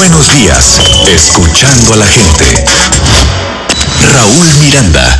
Buenos días, escuchando a la gente. Raúl Miranda.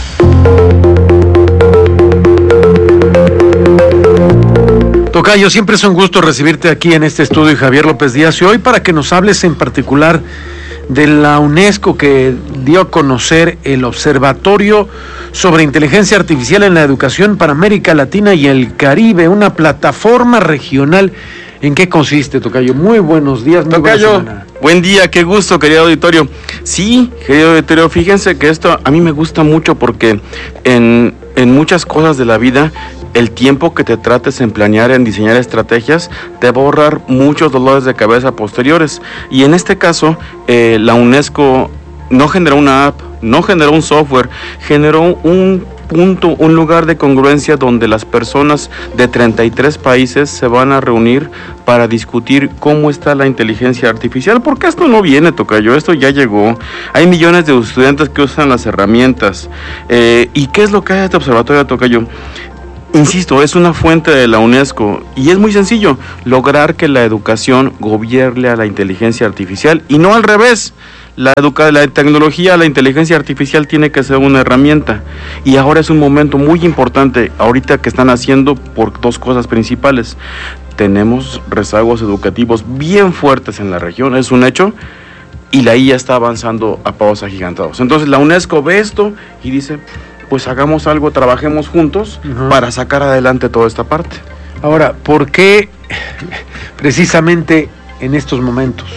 Tocayo, siempre es un gusto recibirte aquí en este estudio, Javier López Díaz, y hoy para que nos hables en particular de la UNESCO, que dio a conocer el Observatorio sobre Inteligencia Artificial en la Educación para América Latina y el Caribe, una plataforma regional. ¿En qué consiste, Tocayo? Muy buenos días, muy buena semana. Buen día, qué gusto, querido auditorio. Sí, querido auditorio, fíjense que esto a mí me gusta mucho porque en muchas cosas de la vida, el tiempo que te trates en planear, en diseñar estrategias, te va a ahorrar muchos dolores de cabeza posteriores. Y en este caso, la UNESCO no generó una app, no generó un software, generó un punto, un lugar de congruencia donde las personas de 33 países se van a reunir para discutir cómo está la inteligencia artificial, porque esto no viene, Tocayo, esto ya llegó. Hay millones de estudiantes que usan las herramientas. ¿Y qué es lo que hace este observatorio, Tocayo? Insisto, es una fuente de la UNESCO y es muy sencillo, lograr que la educación gobierne a la inteligencia artificial y no al revés. La tecnología, la inteligencia artificial tiene que ser una herramienta y ahora es un momento muy importante, ahorita que están haciendo por dos cosas principales. Tenemos rezagos educativos bien fuertes en la región, es un hecho, y la IA está avanzando a pasos agigantados. Entonces la UNESCO ve esto y dice, pues hagamos algo, trabajemos juntos para sacar adelante toda esta parte. Ahora, ¿por qué precisamente en estos momentos?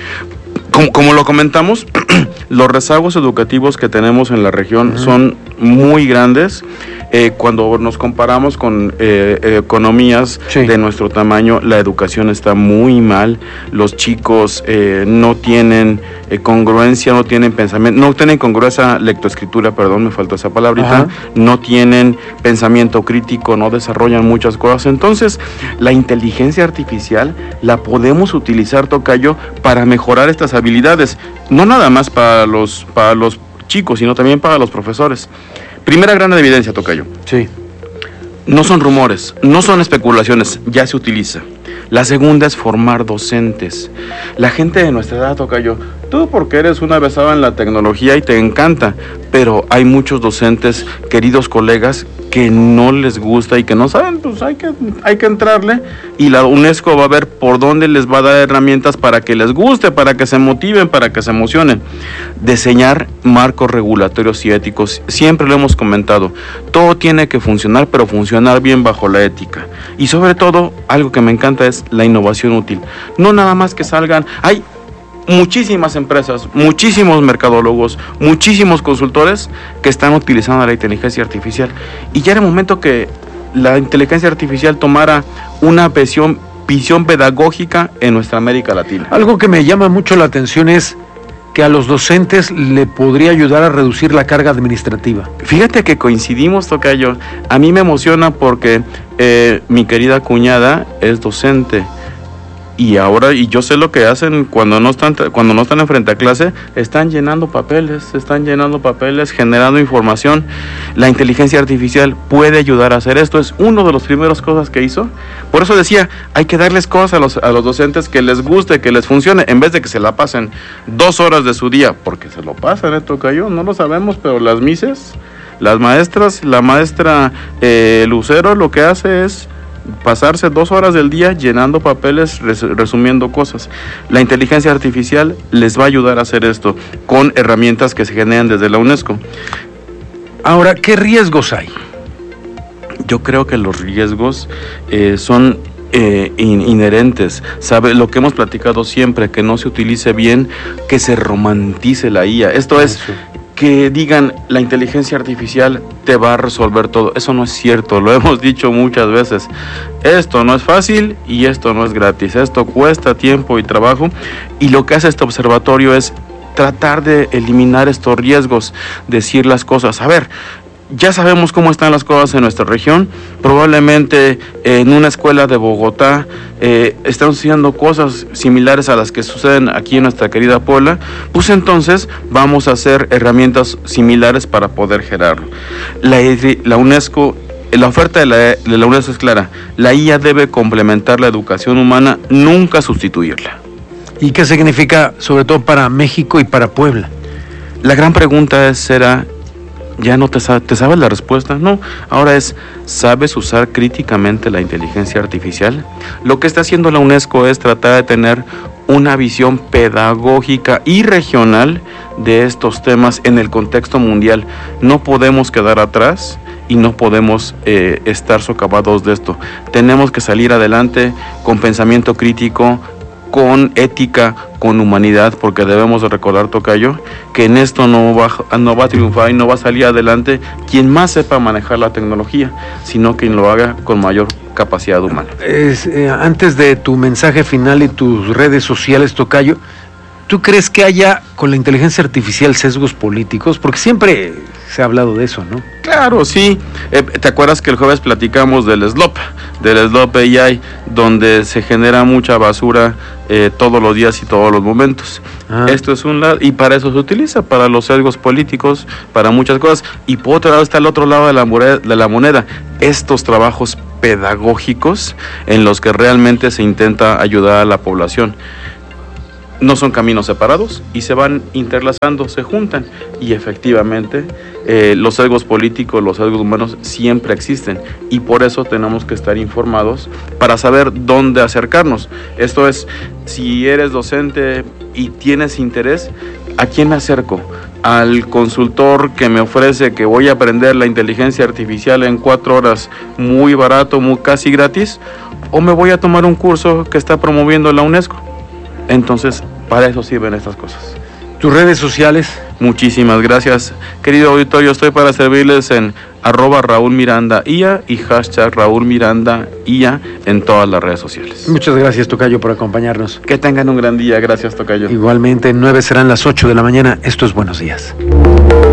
Como lo comentamos, los rezagos educativos que tenemos en la región son muy grandes. Cuando nos comparamos con economías de nuestro tamaño, la educación está muy mal. Los chicos no tienen congruencia, no tienen pensamiento, no tienen congruencia lectoescritura, perdón, me faltó esa palabrita, no tienen pensamiento crítico, no desarrollan muchas cosas. Entonces, la inteligencia artificial la podemos utilizar, Tocayo, para mejorar estas habilidades, no nada más para los chicos, sino también para los profesores. Primera gran evidencia, Tocayo. Sí. No son rumores, no son especulaciones, ya se utiliza. La segunda es formar docentes. La gente de nuestra edad, Tocayo, tú porque eres una avesada en la tecnología y te encanta, pero hay muchos docentes, queridos colegas, que no les gusta y que no saben, pues hay que entrarle, y la UNESCO va a ver por dónde les va a dar herramientas para que les guste, para que se motiven, para que se emocionen. Diseñar marcos regulatorios y éticos, siempre lo hemos comentado, todo tiene que funcionar, pero funcionar bien bajo la ética. Y sobre todo, algo que me encanta es la innovación útil. No nada más que salgan, hay muchísimas empresas, muchísimos mercadólogos, muchísimos consultores que están utilizando la inteligencia artificial. Y ya era el momento que la inteligencia artificial tomara una visión pedagógica en nuestra América Latina. Algo que me llama mucho la atención es que a los docentes le podría ayudar a reducir la carga administrativa. Fíjate que coincidimos, Tocayo. A mí me emociona porque mi querida cuñada es docente. Y yo sé lo que hacen cuando no están en frente a clase, están llenando papeles, generando información. La inteligencia artificial puede ayudar a hacer esto, es una de las primeras cosas que hizo. Por eso decía, hay que darles cosas a los docentes que les guste, que les funcione, en vez de que se la pasen 2 horas de su día, porque se lo pasan, Tocayo, no lo sabemos, pero las mises, las maestras, la maestra Lucero lo que hace es pasarse 2 horas del día llenando papeles, resumiendo cosas. La inteligencia artificial les va a ayudar a hacer esto con herramientas que se generan desde la UNESCO. Ahora, ¿qué riesgos hay? Yo creo que los riesgos son inherentes. Sabe lo que hemos platicado siempre, que no se utilice bien, que se romantice la IA. Esto es que digan, la inteligencia artificial te va a resolver todo. Eso no es cierto, lo hemos dicho muchas veces. Esto no es fácil y esto no es gratis. Esto cuesta tiempo y trabajo. Y lo que hace este observatorio es tratar de eliminar estos riesgos, decir las cosas. A ver, ya sabemos cómo están las cosas en nuestra región. Probablemente en una escuela de Bogotá están sucediendo cosas similares a las que suceden aquí en nuestra querida Puebla. Pues entonces vamos a hacer herramientas similares para poder generarlo. La UNESCO, la oferta de la UNESCO es clara. La IA debe complementar la educación humana, nunca sustituirla. ¿Y qué significa, sobre todo para México y para Puebla? La gran pregunta será, ¿ya no te sabes la respuesta? No, ahora es, ¿sabes usar críticamente la inteligencia artificial? Lo que está haciendo la UNESCO es tratar de tener una visión pedagógica y regional de estos temas en el contexto mundial. No podemos quedar atrás y no podemos estar socavados de esto. Tenemos que salir adelante con pensamiento crítico, con ética, con humanidad, porque debemos de recordar, tocayo, que en esto no va a triunfar y no va a salir adelante quien más sepa manejar la tecnología, sino quien lo haga con mayor capacidad humana. Antes de tu mensaje final y tus redes sociales, tocayo, ¿tú crees que haya con la inteligencia artificial sesgos políticos? Porque siempre se ha hablado de eso, ¿no? Claro, sí. ¿Te acuerdas que el jueves platicamos del SLOP AI, donde se genera mucha basura todos los días y todos los momentos? Esto es un lado, y para eso se utiliza, para los sesgos políticos, para muchas cosas. Y por otro lado está el otro lado de la moneda, estos trabajos pedagógicos en los que realmente se intenta ayudar a la población. No son caminos separados y se van interlazando, se juntan, y efectivamente los sesgos políticos, los sesgos humanos siempre existen, y por eso tenemos que estar informados para saber dónde acercarnos. Esto es, si eres docente y tienes interés, ¿a quién me acerco? ¿Al consultor que me ofrece que voy a aprender la inteligencia artificial en 4 horas, muy barato, casi gratis? ¿O me voy a tomar un curso que está promoviendo la UNESCO? Entonces, para eso sirven estas cosas. ¿Tus redes sociales? Muchísimas gracias, querido auditorio. Estoy para servirles en @RaúlMirandaIA y #RaúlMirandaIA en todas las redes sociales. Muchas gracias, tocayo, por acompañarnos. Que tengan un gran día. Gracias, tocayo. Igualmente, 9 serán las 8 de la mañana. Esto es Buenos Días.